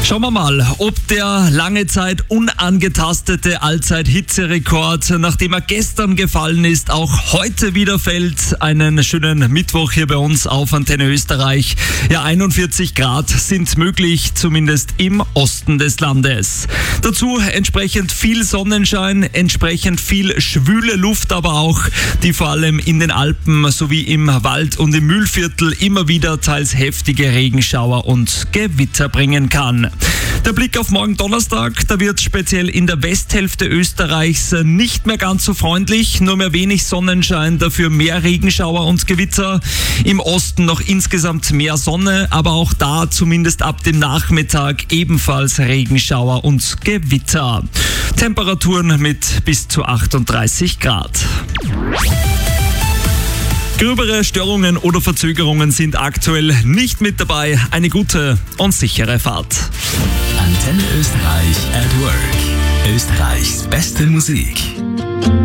Schauen wir mal, ob der lange Zeit unangetastete Allzeit-Hitzerekord, nachdem er gestern gefallen ist, auch heute wieder fällt. Einen schönen Mittwoch hier bei uns auf Antenne Österreich. Ja, 41 Grad sind möglich, zumindest im Osten des Landes. Dazu entsprechend viel Sonnenschein, entsprechend viel schwüle Luft, aber auch, die vor allem in den Alpen sowie im Wald und im Mühlviertel immer wieder teils heftige Regenschauer und Gewitter bringen kann. Der Blick auf morgen Donnerstag, da wird speziell in der Westhälfte Österreichs nicht mehr ganz so freundlich, nur mehr wenig Sonnenschein, dafür mehr Regenschauer und Gewitter. Im Osten noch insgesamt mehr Sonne, aber auch da zumindest ab dem Nachmittag ebenfalls Regenschauer und Gewitter. Temperaturen mit bis zu 38 Grad. Gröbere Störungen oder Verzögerungen sind aktuell nicht mit dabei. Eine gute und sichere Fahrt. Antenne Österreich at Work. Österreichs beste Musik.